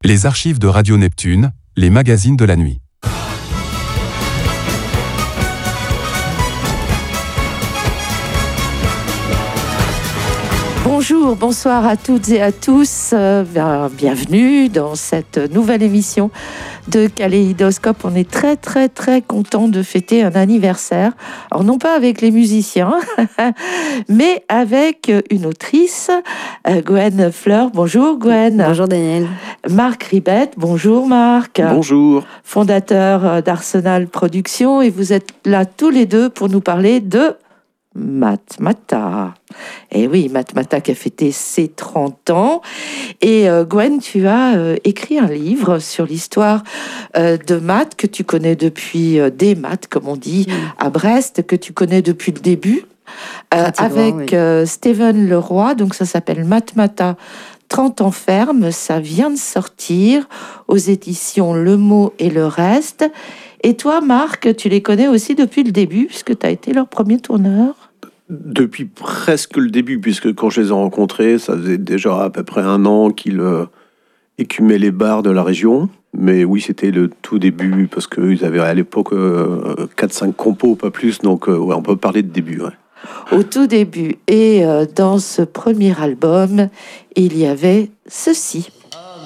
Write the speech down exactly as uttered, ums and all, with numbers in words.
Les archives de Radio Neptune, les magazines de la nuit. Bonjour, bonsoir à toutes et à tous. Euh, bienvenue dans cette nouvelle émission de Kaléidoscope. On est très très très content de fêter un anniversaire. Alors non pas avec les musiciens, mais avec une autrice, euh, Gwen Fleur. Bonjour Gwen. Bonjour Daniel. Marc Ribette. Bonjour Marc. Bonjour. Fondateur d'Arsenal Productions. Et vous êtes là tous les deux pour nous parler de Matmata. Et oui, Matmata qui a fêté ses trente ans. Et euh, Gwen, tu as euh, écrit un livre sur l'histoire euh, de Mat, que tu connais depuis euh, des maths, comme on dit, mmh. à Brest, que tu connais depuis le début, euh, avec oui. euh, Steven Leroy. Donc ça s'appelle Matmata, trente ans ferme. Ça vient de sortir aux éditions Le Mot et le Reste. Et toi, Marc, tu les connais aussi depuis le début, puisque tu as été leur premier tourneur. Depuis presque le début, puisque quand je les ai rencontrés, ça faisait déjà à peu près un an qu'ils euh, écumaient les bars de la région. Mais oui, c'était le tout début, parce qu'ils avaient à l'époque euh, quatre cinq compos, pas plus. Donc euh, ouais, on peut parler de début. Ouais. Au tout début. Et euh, dans ce premier album, il y avait ceci.